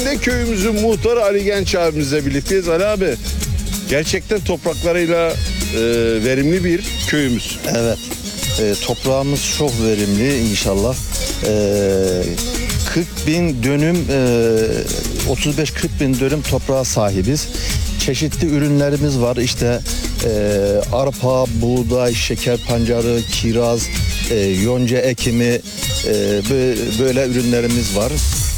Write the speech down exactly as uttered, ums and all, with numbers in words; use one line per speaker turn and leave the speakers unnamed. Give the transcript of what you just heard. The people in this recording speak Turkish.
Yerinde köyümüzün muhtarı Ali Genç abimizle birlikteyiz. Ali abi, gerçekten topraklarıyla e, verimli bir köyümüz.
Evet, e, toprağımız çok verimli inşallah. E, kırk bin dönüm, e, otuz beş kırk bin dönüm toprağa sahibiz. Çeşitli ürünlerimiz var. İşte e, arpa, buğday, şeker pancarı, kiraz, e, yonca ekimi, e, böyle ürünlerimiz var.